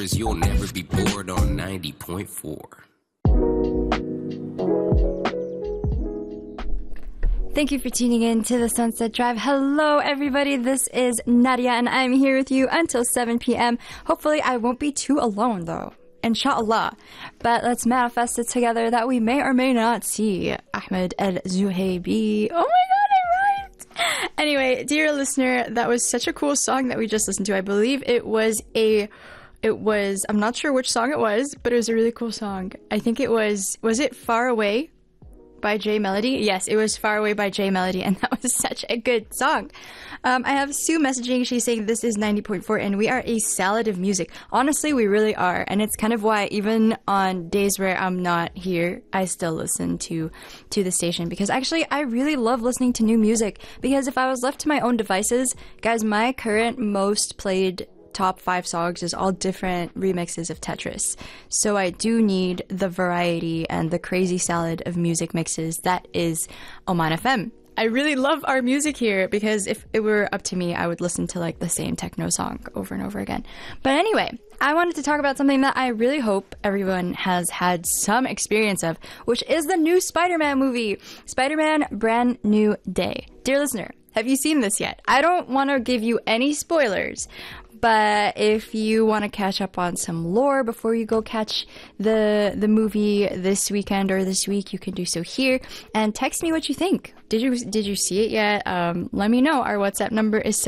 Cause you'll never be bored on 90.4. Thank you for tuning in to the Sunset Drive. Hello, everybody. This is Nadia, and I'm here with you until 7 p.m. Hopefully, I won't be too alone, though. Inshallah. But let's manifest it together that we may or may not see Ahmed El-Zuhaybi. Oh my God, I rhymed! Anyway, dear listener, that was such a cool song that we just listened to. I believe it was, I'm not sure which song it was, but it was a really cool song. I think it was it Far Away by J Melody? Yes, it was Far Away by J Melody, and that was such a good song. I have Sue messaging. She's saying this is 90.4 and we are a salad of music. Honestly, we really are, and it's kind of why even on days where I'm not here, I still listen to the station, because actually I really love listening to new music, because if I was left to my own devices, guys, my current most played top 5 songs is all different remixes of Tetris. So I do need the variety and the crazy salad of music mixes that is Oman FM. I really love our music here, because if it were up to me, I would listen to like the same techno song over and over again. But anyway, I wanted to talk about something that I really hope everyone has had some experience of, which is the new Spider-Man movie, Spider-Man Brand New Day. Dear listener, have you seen this yet? I don't want to give you any spoilers, but if you want to catch up on some lore before you go catch the movie this weekend or this week, you can do so here, and text me what you think. Did you see it yet? Let me know. Our WhatsApp number is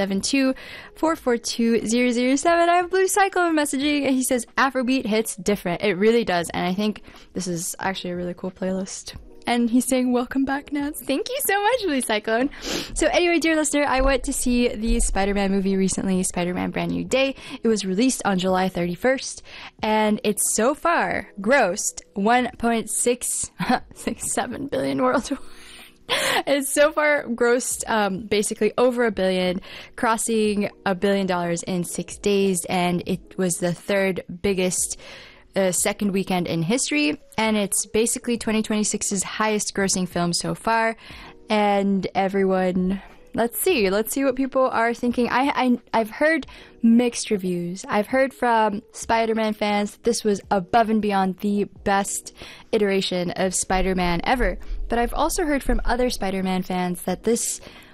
724420007. I have Blue Cyclone messaging, and he says Afrobeat hits different. It really does, and I think this is actually a really cool playlist. And he's saying, welcome back, Nats. Thank you so much, Blue Cyclone. So anyway, dear listener, I went to see the Spider-Man movie recently, Spider-Man Brand New Day. It was released on July 31st, and it's so far grossed 1.667 billion worldwide. It's so far grossed basically over $1 billion, crossing $1 billion in 6 days, and it was the third biggest second weekend in history, and it's basically 2026's highest grossing film so far. And everyone, let's see what people are thinking. I've heard mixed reviews. I've heard from Spider-Man fans that this was above and beyond the best iteration of Spider-Man ever, but I've also heard from other Spider-Man fans that this